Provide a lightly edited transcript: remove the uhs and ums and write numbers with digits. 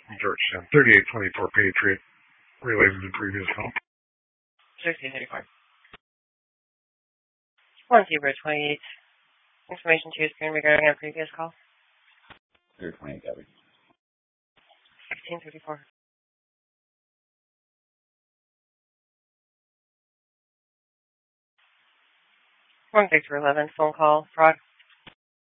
Georgetown. 3824 Patriot. Related to previous call. 6034. 1028. Information to your screen regarding our previous call. 028, Gabby. 1634. 1611. Phone call. Fraud.